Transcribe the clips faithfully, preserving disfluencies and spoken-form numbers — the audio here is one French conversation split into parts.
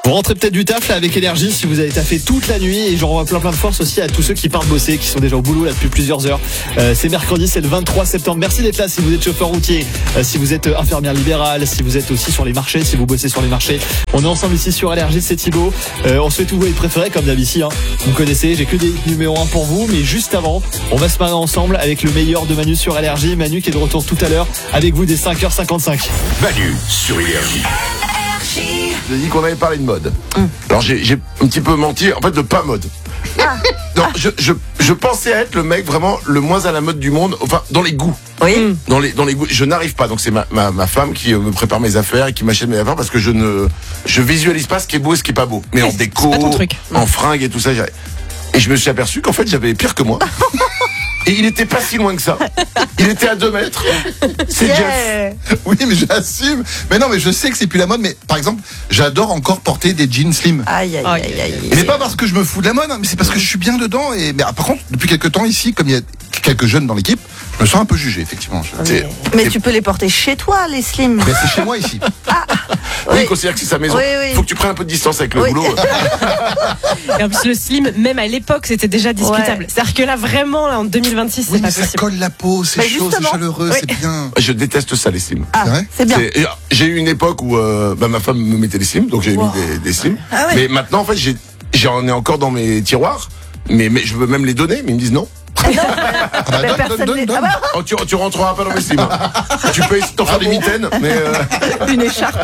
Vous rentrez peut-être du taf là avec énergie si vous avez taffé toute la nuit, et j'en renvoie plein plein de force aussi à tous ceux qui partent bosser, qui sont déjà au boulot là depuis plusieurs heures. Euh, c'est mercredi, c'est le vingt-trois septembre. Merci d'être là si vous êtes chauffeur routier, euh, si vous êtes infirmière libérale, si vous êtes aussi sur les marchés, si vous bossez sur les marchés. On est ensemble ici sur Énergie, c'est Thibaut. Euh, on se fait tous vos préférés comme d'hab ici. Hein. Vous me connaissez, j'ai que des numéros un pour vous, mais juste avant, on va se marrer ensemble avec le meilleur de Manu sur Énergie. Manu qui est de retour tout à l'heure avec vous dès cinq heures cinquante-cinq. Manu sur Énergie. J'ai dit qu'on avait parlé de mode. Mmh. Alors j'ai, j'ai un petit peu menti, en fait de pas mode. Ah. Non, je, je, je pensais être le mec vraiment le moins à la mode du monde, enfin dans les goûts. Oui. Dans les, dans les goûts, je n'arrive pas. Donc c'est ma, ma, ma femme qui me prépare mes affaires et qui m'achète mes affaires parce que je ne, je visualise pas ce qui est beau et ce qui est pas beau. Mais en déco, en fringues et tout ça. J'ai... Et je me suis aperçu qu'en fait j'avais pire que moi. Et il était pas si loin que ça. Il était à deux mètres. C'est yeah. Jeff. Oui, mais j'assume. Mais non, mais je sais que c'est plus la mode. Mais par exemple, j'adore encore porter des jeans slim. Aïe, aïe, aïe, aïe. Et c'est pas parce que je me fous de la mode, hein, mais c'est parce que je suis bien dedans. Et mais ah, par contre, depuis quelques temps ici, comme il y a quelques jeunes dans l'équipe, je me sens un peu jugé, effectivement. Je... Mais, mais tu peux les porter chez toi, les slim. Mais c'est chez moi ici. Ah. Oui, il considère que c'est sa maison. Oui, oui. Faut que tu prennes un peu de distance avec le oui. boulot. Et en plus, le slim, même à l'époque, c'était déjà discutable. Ouais. C'est-à-dire que là, vraiment, là, en deux mille vingt-six, oui, c'est pas ça possible. Ça colle la peau, c'est bah chaud, c'est chaleureux, oui. C'est bien. Je déteste ça, les slims. Ah, c'est vrai, c'est bien. C'est, j'ai eu une époque où euh, bah, ma femme me mettait les slims, donc j'ai wow. mis des, des slims. Ah ouais. Mais maintenant, en fait, j'ai, j'en ai encore dans mes tiroirs, mais, mais je veux même les donner, mais ils me disent non. Ah non, ah bah, donne, donne, donne, donne. Ah bah. Oh, tu, tu rentreras pas dans mes slims. Hein. Tu peux essayer de t'en faire ah des bon. mitaines, mais euh... une écharpe.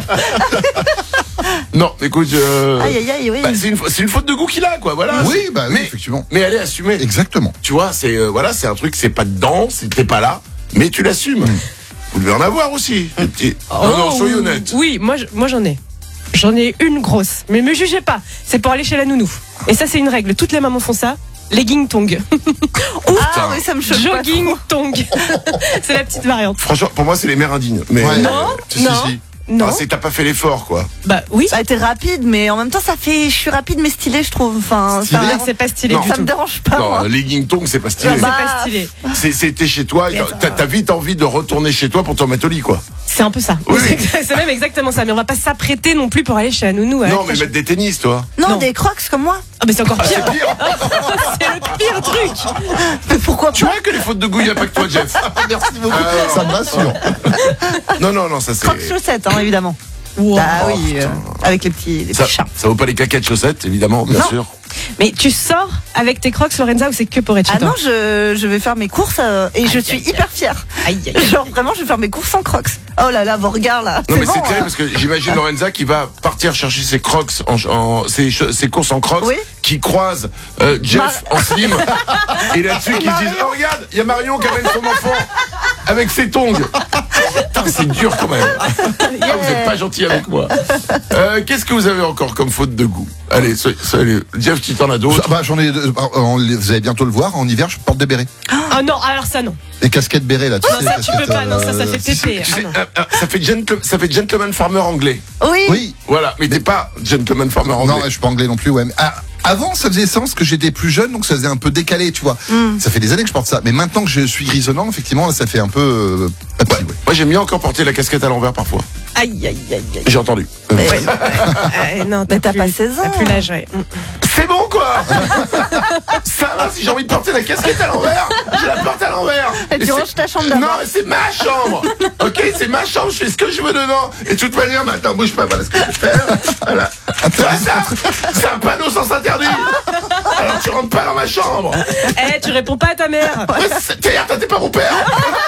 Non, écoute, euh... aïe aïe aïe, oui. bah, c'est, une, c'est une faute de goût qu'il a, quoi. Voilà. Oui, bah oui, mais, effectivement. Mais elle est assumée. Exactement. Tu vois, c'est euh, voilà, c'est un truc, c'est pas dedans, c'était pas là, mais tu l'assumes. Mm. Vous devez en avoir aussi. Des petits... Oh, non, non, soyez honnête. Oui, moi, moi j'en ai. J'en ai une grosse, mais me jugez pas. C'est pour aller chez la nounou. Et ça, c'est une règle. Toutes les mamans font ça. Legging tong. Ah oui, ça me choque. Jogging tong. C'est la petite variante. Franchement, pour moi, c'est les mères indignes. Mais ouais. Non, euh, si, non. Si, si. Non. Ah, c'est que t'as pas fait l'effort, quoi. Bah oui. Bah t'es rapide, mais en même temps ça fait, je suis rapide mais stylé, je trouve. Enfin, stylé, ça, c'est pas stylé non. du ça tout. me dérange pas. Non, moi. legging tong, c'est pas stylé. Non, bah, c'est pas stylé. C'est, c'est t'es chez toi, t'as, t'as vite envie de retourner chez toi pour te remettre au lit, quoi. C'est un peu ça. Oui. C'est, c'est même exactement ça. Mais on va pas s'apprêter non plus pour aller chez la nounou. Non, mais mettre des tennis, toi. Non, non, des crocs comme moi. Ah, mais c'est encore pire. Ah, c'est pire. C'est le pire truc. Mais pourquoi tu pas. vois que les fautes de goût, il n'y a pas que toi, Jeff. Merci beaucoup. Euh, ça me rassure. Non, non, non, ça c'est. Crocs chaussettes, hein, évidemment. Wow. Ah oui, euh, avec les petits, les ça, petits chats. Ça vaut pas les claquettes chaussettes, évidemment, bien non. sûr. Mais tu sors avec tes crocs, Lorenza, ou c'est que pour être chez ah toi? Ah non, je, je vais faire mes courses euh, et aïe, je suis aïe, hyper fière. Aïe, aïe, aïe. Genre vraiment, je vais faire mes courses en crocs. Oh là là, vos regards là. Non c'est mais bon, c'est terrible hein. parce que j'imagine Lorenza qui va partir chercher ses crocs, en, en ses, ses courses en crocs, oui. qui croise euh, Jeff Mar- en slim et là-dessus qui se disent oh regarde, il y a Marion qui amène son enfant avec ses tongs. Putain, c'est dur quand même. Yeah. Ah, vous êtes pas gentil avec moi. Euh, qu'est-ce que vous avez encore comme faute de goût? Allez, so, so, allez, Jeff, tu t'en as d'autres? Bah, j'en ai. Euh, vous allez bientôt le voir. En hiver, je porte des bérets. Ah non, alors ça non. Des casquettes bérets là. Tu non, sais, ça casquettes, tu peux pas. Non, ça, ça fait euh, péter. Tu sais, ah, euh, euh, ça fait gentle, ça fait gentleman farmer anglais. Oui. Oui. Voilà, mais t'es pas gentleman farmer anglais. Non, je suis pas anglais non plus. Ouais. Mais, ah, avant, ça faisait sens que j'étais plus jeune, donc ça faisait un peu décalé, tu vois. Mm. Ça fait des années que je porte ça. Mais maintenant que je suis grisonnant, effectivement, là, ça fait un peu. Euh, ouais. Ouais. Moi, j'aime bien encore porter la casquette à l'envers parfois. Aïe, aïe, aïe, aïe. J'ai entendu. Mais, ouais. euh, non, t'as, mais t'as plus, pas seize ans. T'as plus l'âge, ouais. C'est bon, quoi. Ça va, si j'ai envie de porter la casquette à l'envers, je la porte à l'envers. Et tu ranges ta chambre d'abord. Non, mais c'est ma chambre. Ok, c'est ma chambre, je fais ce que je veux dedans. Et de toute manière, maintenant, bouge pas, voilà ce que je vais faire. Voilà. Voilà ça. C'est un panneau sans interdit. Alors tu rentres pas dans ma chambre. Eh, hey, tu réponds pas à ta mère. Ouais, c'est, t'es, t'es pas mon père.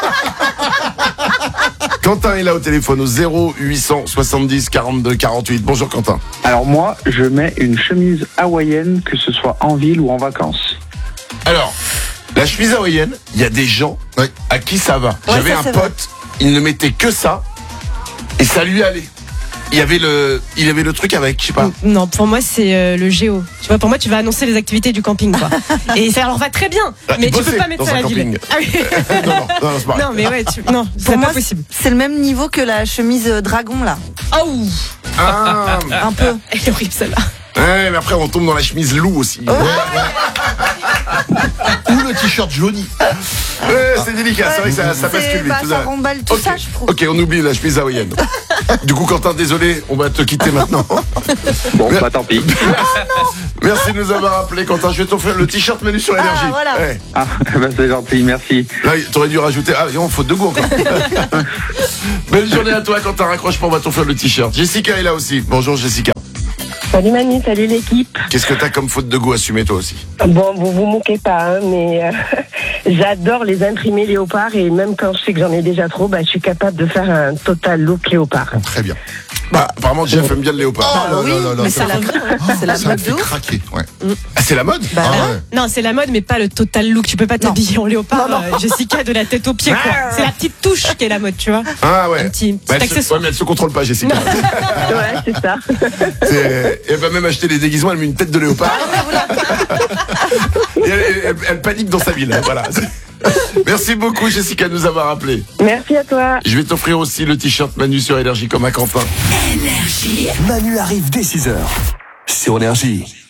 Quentin est là au téléphone au zéro huit cent soixante-dix quarante-deux quarante-huit. Bonjour Quentin. Alors moi, je mets une chemise hawaïenne, que ce soit en ville ou en vacances. Alors, la chemise hawaïenne, il y a des gens oui. à qui ça va. Ouais, J'avais ça, un pote, vrai. il ne mettait que ça et ça lui allait. Il y avait le, il avait le truc avec, je sais pas. Non, pour moi c'est euh, le géo. Tu vois, pour moi tu vas annoncer les activités du camping, quoi. Et ça leur va très bien, ah, mais tu peux pas mettre ça à la ville. Ah oui. euh, non, non, non, c'est pas non, mais ouais, tu... non, pour c'est moi, pas possible. C'est le même niveau que la chemise dragon là. Oh, ah, un peu. Elle est horrible celle-là. Ouais, mais après on tombe dans la chemise loup aussi. Oh. Ouais, ouais. Ou le t-shirt jauni. Ouais, c'est délicat, c'est vrai que ça, ça C'est- bascule vite. bah, tout ça ça. remballe tout Ok. ça, je trouve. Ok, on oublie la chemise hawaïenne. Du coup, Quentin, désolé, on va te quitter maintenant. Bon, bah tant pis. Merci de nous avoir appelé, Quentin. Je vais t'offrir le t-shirt Manu sur énergie. Ah, voilà. Ouais. Ah, bah c'est gentil, merci. Là, t'aurais dû rajouter. Ah, non, faute de goût encore. Belle journée à toi, Quentin. Raccroche pas, on va t'offrir le t-shirt. Jessica est là aussi. Bonjour, Jessica. Salut Manu, salut l'équipe. Qu'est-ce que t'as comme faute de goût assumée toi aussi? Bon, vous vous moquez pas, hein, mais euh, j'adore les imprimés léopard et même quand je sais que j'en ai déjà trop, bah, je suis capable de faire un total look léopard. Très bien. Bah, apparemment, Jeff aime bien le léopard. Oh là oui, là là là, mais ça c'est la me- mode. C'est la ça me mode fait de ouf. craquer. Ouais. Ah, c'est la mode? Bah, Ah là. ouais. Non, c'est la mode, mais pas le total look. Tu peux pas t'habiller en léopard, euh, Jessica, de la tête aux pieds, quoi. C'est la petite touche qui est la mode, tu vois. Ah ouais. Un petit- petit Bah, elle se... accessoire. ouais, mais elle se contrôle pas, Jessica. Ouais, c'est ça. C'est- Elle va même acheter des déguisements, elle met une tête de léopard. Et elle, elle- elle panique dans sa ville. Voilà. Merci beaucoup, Jessica, de nous avoir appelé. Merci à toi. Je vais t'offrir aussi le t-shirt Manu sur Énergie comme à Quentin. Manu arrive dès six heures. Sur Énergie.